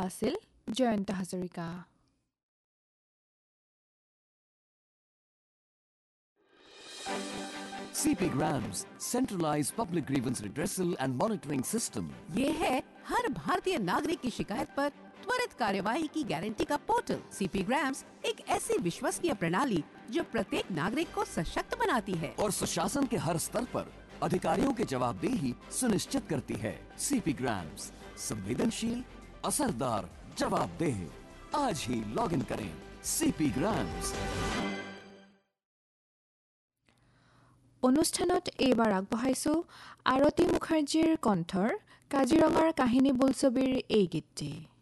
আছিল Jayanta Hazarika. CP Grams, centralized public grievance redressal and monitoring system. ये है हर भारतीय नागरिक की शिकायत पर त्वरित कार्यवाही की गारंटी का पोर्टल। CP Grams एक ऐसी विश्वसनीय प्रणाली जो प्रत्येक नागरिक को सशक्त बनाती है और सुशासन के हर स्तर पर अधिकारियों की जवाबदेही सुनिश्चित करती है। CP Grams, संवेदनशील, असरदार, जवाबदेह। आज ही लॉग इन करें CP Grams। অনুষ্ঠানত এইবাৰ আগবঢ়াইছোঁ আৰতি মুখাৰ্জীৰ কণ্ঠৰ কাজিৰঙাৰ কাহিনী বোলছবিৰ এই গীতটি।